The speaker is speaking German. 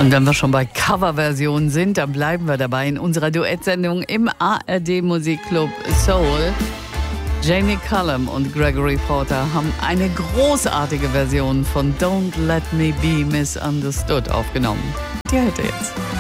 Und wenn wir schon bei Coverversionen sind, dann bleiben wir dabei in unserer Duettsendung im ARD Musikclub Soul. Jamie Cullum und Gregory Porter haben eine großartige Version von Don't Let Me Be Misunderstood aufgenommen. Die hört ihr jetzt.